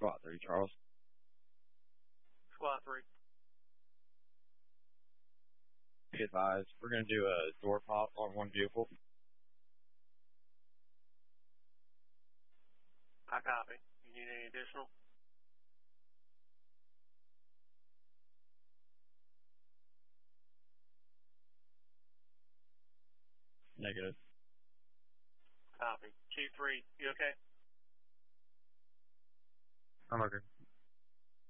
Squad 3, Charles. Squad 3. Be advised, we're going to do a door pop on one vehicle. I copy. You need any additional? Negative. Copy. Chief 3, you okay? I'm okay.